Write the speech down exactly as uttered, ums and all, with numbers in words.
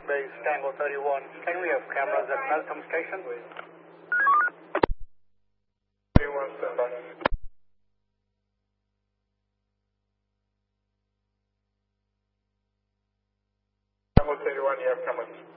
Base, Tango thirty-one. Can we have cameras at Meltham Station? thirty-one, stand by. Tango thirty-one, you have cameras.